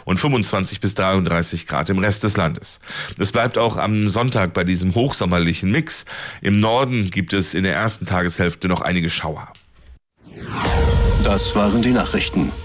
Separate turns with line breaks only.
und 25 bis 33 Grad im Rest des Landes. Es bleibt auch am Sonntag bei diesem hochsommerlichen Mix. Im Norden gibt es in der ersten Tageshälfte noch einige Schauer.
Das waren die Nachrichten.